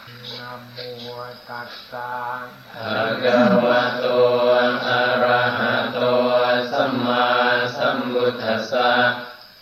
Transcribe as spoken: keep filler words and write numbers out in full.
นะโมตัสสะภะคะวะโตอะระหะโตสัมมาสัมพุทธัสสะ